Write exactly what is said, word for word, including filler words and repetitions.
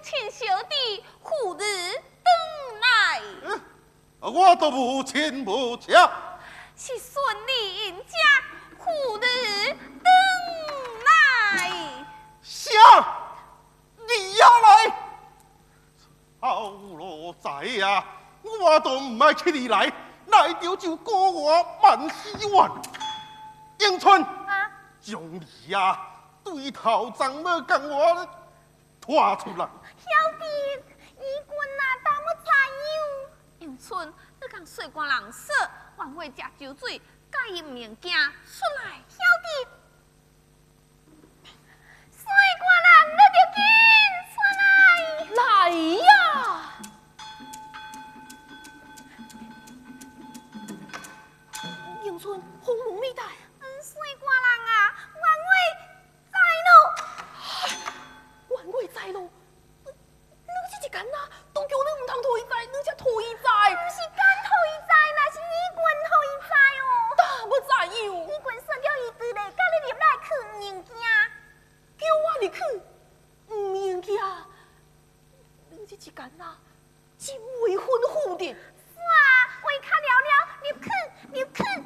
请小弟赴日登来。 嗯，我都无亲无家， 是顺利人家赴日登来。 啥？你也来？好罗仔呀，我都唔爱去你来，来着就过我万希望。迎春， 啊， 将你呀对头长要跟我拖出来。 小弟，义军啊，当么知样？迎春，你讲水官人说，晚会食酒水，介意物件出来。小弟，水官人，你着紧出来。 来呀！迎春，鸿蒙未带。 嗯，水官人啊，晚会在咯。 晚会在咯。你这一干呐，都叫你唔通退在，你才退在。 不是干头一在，那是义军头一在哦。 大不知样？ 义军说叫伊对来，叫你入来去物件。 叫我入去，唔物件。你这一干呐，真未婚妇的。 哇，话卡了了，入去，入去。